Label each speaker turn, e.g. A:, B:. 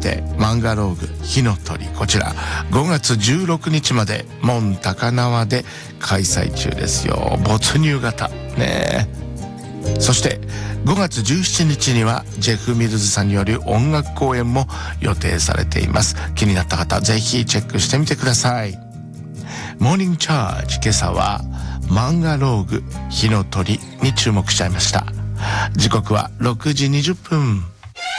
A: てマンガローグ火の鳥、こちら5月16日まで門高輪で開催中ですよ。没入型ね。そして5月17日にはジェフ・ミルズさんによる音楽公演も予定されています。気になった方ぜひチェックしてみてください。モーニングチャージ、今朝はマンガローグ火の鳥に注目しちゃいました。時刻は6時20分。